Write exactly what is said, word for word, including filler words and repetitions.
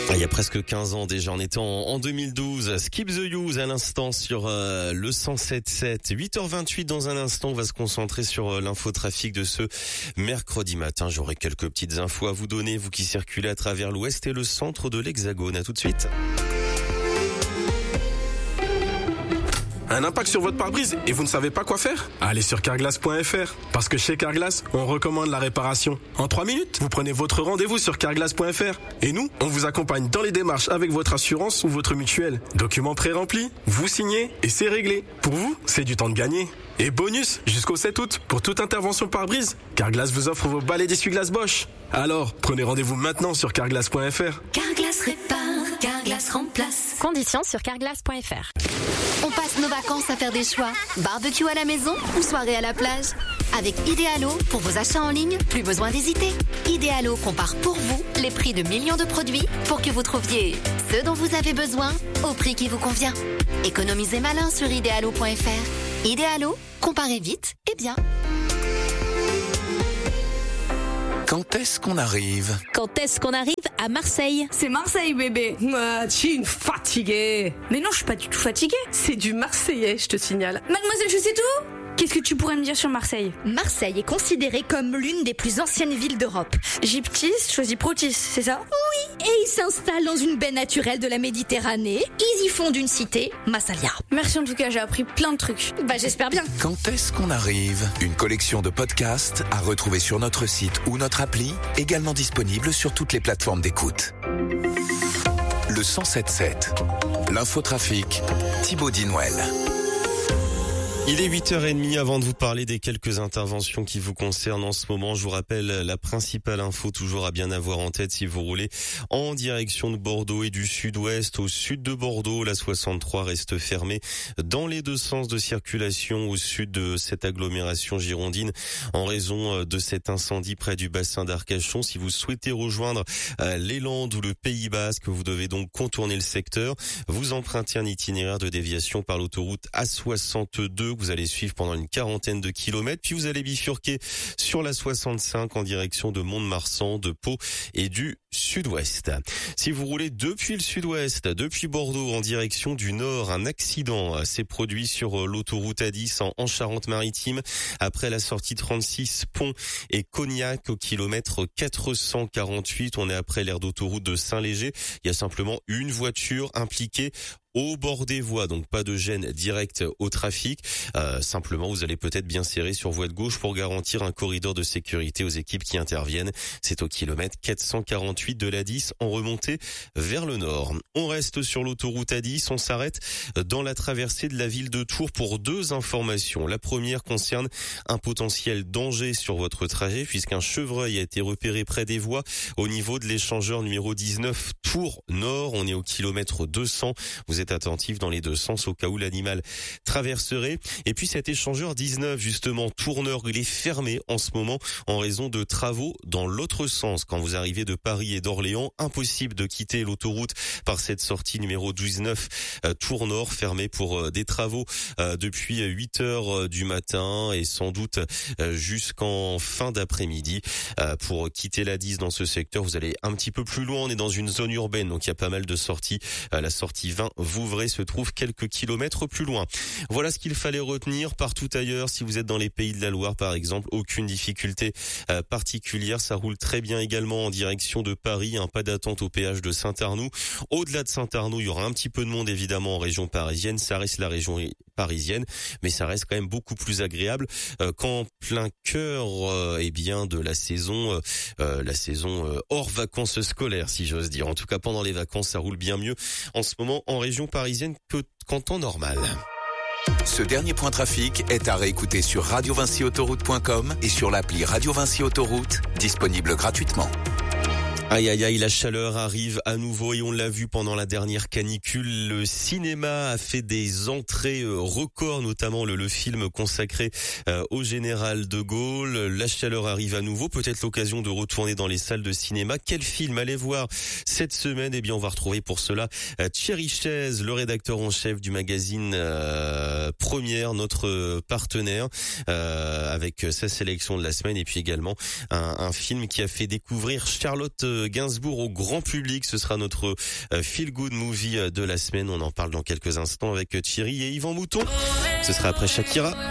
Ah, il y a presque quinze ans déjà, on était en, en deux mille douze. Skip the Use à l'instant sur euh, le cent sept sept. huit heures vingt-huit dans un instant, on va se concentrer sur euh, l'infotrafic de ce mercredi matin. J'aurai quelques petites infos à vous donner, vous qui circulez à travers l'ouest et le centre de l'Hexagone. À tout de suite. Un impact sur votre pare-brise et vous ne savez pas quoi faire? Allez sur carglass point f r. Parce que chez Carglass, on recommande la réparation. En trois minutes, vous prenez votre rendez-vous sur carglass point f r. Et nous, on vous accompagne dans les démarches avec votre assurance ou votre mutuelle. Documents pré-remplis, vous signez et c'est réglé. Pour vous, c'est du temps de gagner. Et bonus, jusqu'au sept août, pour toute intervention pare-brise, Carglass vous offre vos balais d'essuie-glace Bosch. Alors, prenez rendez-vous maintenant sur carglass point f r. Carglass répare, Carglass remplace. Conditions sur carglass point f r. On passe nos vacances à faire des choix. Barbecue à la maison ou soirée à la plage. Avec Idealo, pour vos achats en ligne, plus besoin d'hésiter. Idealo compare pour vous les prix de millions de produits pour que vous trouviez ce dont vous avez besoin au prix qui vous convient. Économisez malin sur idealo point f r. Idealo, comparez vite et bien. Quand est-ce qu'on arrive? Quand est-ce qu'on arrive à Marseille? C'est Marseille, bébé. Ah, tu es une fatiguée. Mais non, je suis pas du tout fatiguée. C'est du marseillais, je te signale. Mademoiselle, je sais tout. Qu'est-ce que tu pourrais me dire sur Marseille? Marseille est considérée comme l'une des plus anciennes villes d'Europe. Gyptis choisit Protis, c'est ça? Oui, et ils s'installent dans une baie naturelle de la Méditerranée. Ils y fondent une cité, Massalia. Merci en tout cas, j'ai appris plein de trucs. Bah j'espère bien. Quand est-ce qu'on arrive? Une collection de podcasts à retrouver sur notre site ou notre appli, également disponible sur toutes les plateformes d'écoute. Le cent sept sept. L'infotrafic, Thibaut Dinouel. Il est huit heures trente avant de vous parler des quelques interventions qui vous concernent en ce moment. Je vous rappelle la principale info toujours à bien avoir en tête si vous roulez en direction de Bordeaux et du sud-ouest. Au sud de Bordeaux, la soixante-trois reste fermée dans les deux sens de circulation au sud de cette agglomération girondine en raison de cet incendie près du bassin d'Arcachon. Si vous souhaitez rejoindre les Landes ou le Pays Basque, vous devez donc contourner le secteur. Vous empruntez un itinéraire de déviation par l'autoroute A soixante-deux. Vous allez suivre pendant une quarantaine de kilomètres, puis vous allez bifurquer sur la soixante-cinq en direction de Mont-de-Marsan, de Pau et du sud-ouest. Si vous roulez depuis le sud-ouest, depuis Bordeaux en direction du nord, un accident s'est produit sur l'autoroute A dix en Charente-Maritime après la sortie trente-six Pont et Cognac au kilomètre quatre cent quarante-huit. On est après l'aire d'autoroute de Saint-Léger. Il y a simplement une voiture impliquée au bord des voies, donc pas de gêne directe au trafic. Euh, simplement, vous allez peut-être bien serrer sur voie de gauche pour garantir un corridor de sécurité aux équipes qui interviennent. C'est au kilomètre quatre cent quarante-huit de l'A dix en remontée vers le nord. On reste sur l'autoroute A dix, on s'arrête dans la traversée de la ville de Tours pour deux informations. La première concerne un potentiel danger sur votre trajet puisqu'un chevreuil a été repéré près des voies au niveau de l'échangeur numéro dix-neuf Tours Nord. On est au kilomètre deux cents. Vous êtes attentif dans les deux sens au cas où l'animal traverserait. Et puis cet échangeur dix-neuf, justement, Tours Nord, il est fermé en ce moment en raison de travaux dans l'autre sens. Quand vous arrivez de Paris et d'Orléans, impossible de quitter l'autoroute par cette sortie numéro dix-neuf euh, Tours Nord, fermée pour euh, des travaux euh, depuis huit heures du matin et sans doute euh, jusqu'en fin d'après-midi. Euh, pour quitter l'A dix dans ce secteur, vous allez un petit peu plus loin, on est dans une zone urbaine, donc il y a pas mal de sorties. Euh, la sortie vingt Vouvray se trouve quelques kilomètres plus loin. Voilà ce qu'il fallait retenir. Partout ailleurs, si vous êtes dans les Pays de la Loire par exemple, aucune difficulté euh, particulière. Ça roule très bien également en direction de Paris. Un pas d'attente au péage de Saint-Arnoux. Au-delà de Saint-Arnoux, il y aura un petit peu de monde évidemment en région parisienne. Ça reste la région parisienne, mais ça reste quand même beaucoup plus agréable euh, qu'en plein cœur euh, eh bien de la saison, euh, la saison euh, hors vacances scolaires, si j'ose dire. En tout cas, pendant les vacances, ça roule bien mieux en ce moment en région parisienne que qu'en temps normal. Ce dernier point trafic est à réécouter sur radio vinci autoroute point com et sur l'appli Radio Vinci Autoroute, disponible gratuitement. Aïe aïe aïe, la chaleur arrive à nouveau et on l'a vu pendant la dernière canicule. Le cinéma a fait des entrées records, notamment le, le film consacré euh, au général de Gaulle. La chaleur arrive à nouveau, peut-être l'occasion de retourner dans les salles de cinéma. Quel film allez voir cette semaine? Eh bien, on va retrouver pour cela euh, Thierry Chaise, le rédacteur en chef du magazine euh, Première, notre partenaire, euh, avec sa sélection de la semaine et puis également un, un film qui a fait découvrir Charlotte de Gainsbourg au grand public. Ce sera notre feel good movie de la semaine. On en parle dans quelques instants avec Thierry et Yvan Mouton. Ce sera après Shakira.